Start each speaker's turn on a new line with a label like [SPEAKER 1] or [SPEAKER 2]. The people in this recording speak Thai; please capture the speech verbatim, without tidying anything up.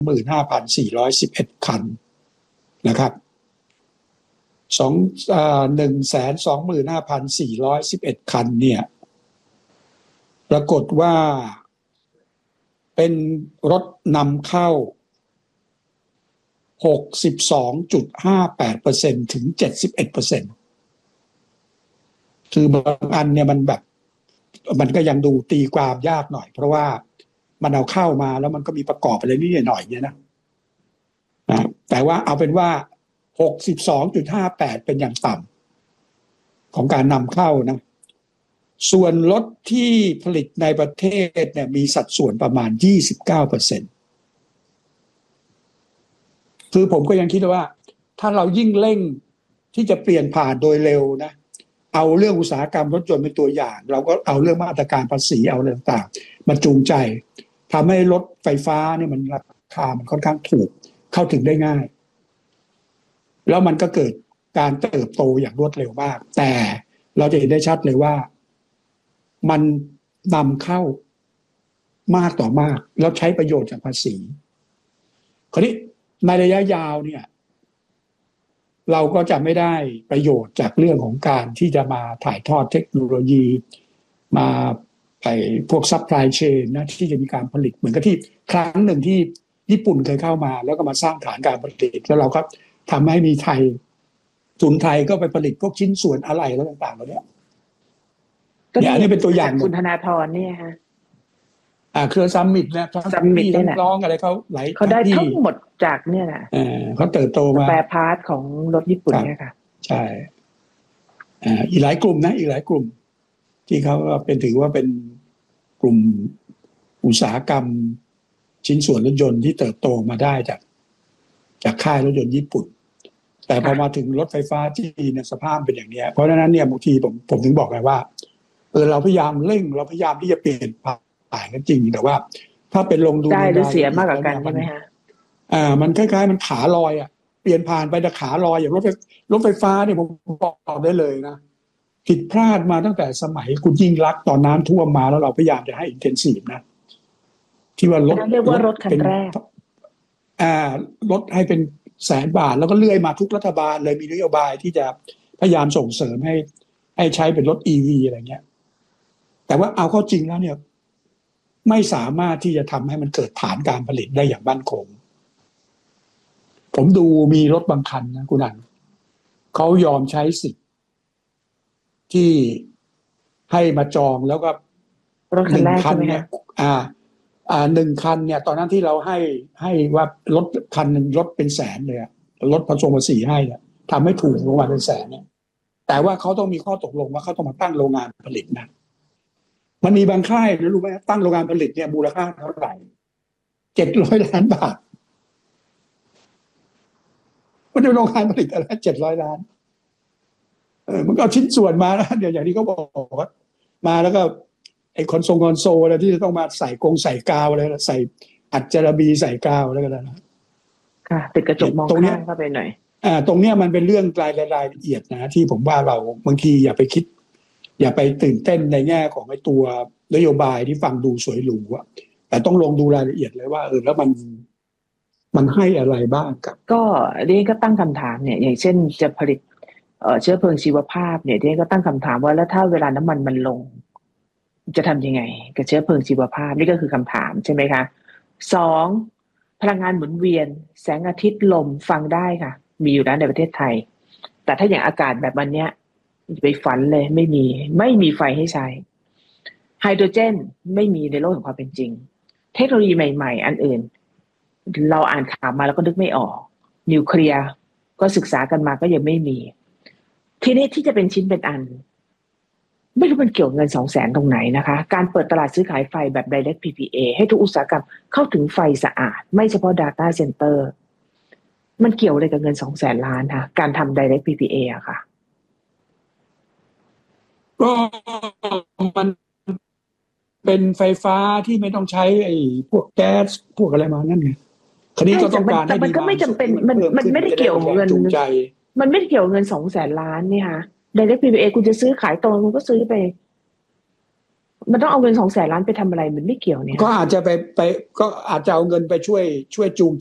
[SPEAKER 1] หมื่นห้าพันสี่ร้อยสิบเอ็ดคันนะครับสองอ่าหนึ่งแสนสองหมื่นห้าพันสี่ร้อยสิบเอ็ดคันเนี่ยปรากฏว่าเป็นรถนำเข้า หกสิบสองจุดห้าแปดเปอร์เซ็นต์ ถึง เจ็ดสิบเอ็ดเปอร์เซ็นต์ คือบางอันเนี่ยมันแบบมันก็ยังดูตีความยากหน่อยเพราะว่ามันเอาเข้ามาแล้วมันก็มีประกอบอะไรนิดหน่อยเนี่ยนะนะแต่ว่าเอาเป็นว่า หกสิบสองจุดห้าแปด เป็นอย่างต่ำของการนำเข้านะส่วนรถที่ผลิตในประเทศเนี่ยมีสัดส่วนประมาณ ยี่สิบเก้าเปอร์เซ็นต์ คือผมก็ยังคิดว่าถ้าเรายิ่งเร่งที่จะเปลี่ยนผ่านโดยเร็วนะเอาเรื่องอุตสาหกรรมรถยนต์เป็นตัวอย่างเราก็เอาเรื่องมาตรการภาษีเอาเรื่องต่างมันจูงใจทำให้รถไฟฟ้าเนี่ยมันราคามันค่อนข้างถูกเข้าถึงได้ง่ายแล้วมันก็เกิดการเติบโตอย่างรวดเร็วมากแต่เราจะเห็นได้ชัดเลยว่ามันนำเข้ามากต่อมากแล้วใช้ประโยชน์จากภาษีคราวนี้ในระยะยาวเนี่ยเราก็จะไม่ได้ประโยชน์จากเรื่องของการที่จะมาถ่ายทอดเทคโนโลยีมาไปพวกซัพพลายเชนนะที่จะมีการผลิตเหมือนกับที่ครั้งหนึ่งที่ญี่ปุ่นเคยเข้ามาแล้วก็มาสร้างฐานการผลิตแล้วเราก็ทำให้มีไทยทุนไทยก็ไปผลิตพวกชิ้นส่วนอะไรแล้วต่างๆเหล่านี้เนี่ยอันนี้เป็นตัวอย่าง
[SPEAKER 2] คุณธนาธรเนี่ยฮะ
[SPEAKER 1] อ่าเครือซัมมิตนะ
[SPEAKER 2] ซัมมิตเนี่ยนะ
[SPEAKER 1] ร้องอะไรเขาไหล
[SPEAKER 2] เขาได้ทั้งหมดจากเนี่ยนะ
[SPEAKER 1] อ่าเขาเติบโตมา
[SPEAKER 2] แปรพาร์ทของรถญี่ปุ่นเนี่ยค่ะ
[SPEAKER 1] ใช่อ่าอีกหลายกลุ่มนะอีกหลายกลุ่มที่เขาเป็นถือว่าเป็นกลุ่มอุตสาหกรรมชิ้นส่วนรถยนต์ที่เติบโตมาได้จากจากค่ายรถยนต์ญี่ปุ่นแต่พอมาถึงรถไฟฟ้าที่เนี่ยสภาพเป็นอย่างนี้เพราะฉะนั้นเนี่ยบางทีผมผมถึงบอกไงว่าเออเราพยายามเร่งเราพยายามที่จะเปลี่ยนผ่านกันจริงแต่ว่าถ้าเป็นลงดู
[SPEAKER 2] ได้หรือเสียมากกว่ากันใช่ไหมฮะ
[SPEAKER 1] อ่ามันคล้ายๆมันขาลอยอ่ะเปลี่ยนผ่านไปแต่ขาลอยอย่างรถไฟรถไฟฟ้าเนี่ยผมบอกได้เลยนะผิดพลาดมาตั้งแต่สมัยคุณยิ่งรักษณ์ตอนน้ำท่วมมาแล้วเราพยายามจะให้อินเทนซีฟนะที่ว่ารถ
[SPEAKER 2] เรียกว่ารถคันแรก
[SPEAKER 1] อ่ารถให้เป็นแสนบาทแล้วก็เลื่อยมาทุกรัฐบาลเลยมีนโยบายที่จะพยายามส่งเสริมให้ให้ใช้เป็นรถ อี วี อะไรเงี้ยแต่ว่าเอาเข้าจริงแล้วเนี่ยไม่สามารถที่จะทำให้มันเกิดฐานการผลิตได้อย่างมั่นคงผมดูมีรถบางคันนะคุณอันเขายอมใช้สิทธิ์ที่ให้มาจองแล้วก็
[SPEAKER 2] รถคันแรกใช่ไหม
[SPEAKER 1] เนี่ยอ่าอ่าหนึ่งคันเนี่ยตอนนั้นที่เราให้ให้ว่ารถคันหนึ่งรถเป็นแสนเลยรถผสมภาษีให้เนี่ยทำให้ถูกลงมาเป็นแสนเนี่ยแต่ว่าเขาต้องมีข้อตกลงว่าเขาต้องมาตั้งโรงงานผลิตนะมันมีบางค่ายรู้ไหมตั้งโรงงานผลิตเนี่ยมูลค่าเท่าไหร่เจ็ดร้อยล้านบาทมันเป็นโรงงานผลิตอะไรเจ็ดร้อยล้านเออมันก็ชิ้นส่วนมาแล้วเดี๋ยวอย่างที่เขาบอกว่ามาแล้วก็ไอ้คอนโซลคอนโซลอะไรที่จะต้องมาใส่กงใส่กาวอะไรใส่อัดจารบีใส่กาวอะไรกันนะ
[SPEAKER 2] ค่ะติดกระจกมองข้างเข้าไปหน่อย
[SPEAKER 1] อ่าตรงเนี้ยมันเป็นเรื่องรายรายละเอียดนะที่ผมว่าเราบางทีอย่าไปคิดอย่าไปตื่นเต้นในแง่ของไอ้ตัวนโยบายที่ฟังดูสวยหรูอะแต่ต้องลงดูรายละเอียดเลยว่าเออแล้วมันมันให้อะไรบ้างกับ
[SPEAKER 2] ก็เรียนก็ตั้งคำถามเนี่ยอย่างเช่นจะผลิตเอ่อเชื้อเพลิงชีวภาพเนี่ยเรียนก็ตั้งคำถามว่าแล้วถ้าเวลาน้ำมันมันลงจะทำยังไงกับเชื้อเพลิงชีวภาพนี่ก็คือคำถามใช่ไหมคะสองพลังงานหมุนเวียนแสงอาทิตย์ลมฟังได้ค่ะมีอยู่แล้วในประเทศไทยแต่ถ้าอย่างอากาศแบบวันเนี้ยไปฝันเลยไม่มีไม่มีไฟให้ใช้ไฮโดรเจนไม่มีในโลกของความเป็นจริงเทคโนโลยีใหม่ๆอันอื่นเราอ่านข่าวมาแล้วก็นึกไม่ออกนิวเคลียร์ก็ศึกษากันมาก็ยังไม่มีทีนี้ที่จะเป็นชิ้นเป็นอันไม่รู้มันเกี่ยวเงินสองแสนตรงไหนนะคะการเปิดตลาดซื้อขายไฟแบบ Direct พี พี เอ ให้ทุกอุตสาหกรรมเข้าถึงไฟสะอาดไม่เฉพาะ Data Center มันเกี่ยวอะไรกับเงินสองแสนล้านคะการทำ Direct พี พี เอ อะค่ะ
[SPEAKER 1] ก็มันเป็นไฟฟ้าที่ไม่ต้องใช้ไอ้พวกแก๊สพวกอะไรมานั่นไงคราวนี้ก็ต้องการให้
[SPEAKER 2] มันก็ไม่จำเป็นมันมันไม่ได้เกี่ยวเงินมันไม่ได้เกี่ยวเงินสองแสนล้านนี่ค่ะ Direct พี พี เอ คุณจะซื้อขายตรงคุณก็ซื้อไปมันต้องเอาเงินสองแสนล้านไปทำอะไรมันไม่เกี่ยวเนี่ย
[SPEAKER 1] ก็อาจจะไปไปก็อาจจะเอาเงินไปช่วยช่วยจูง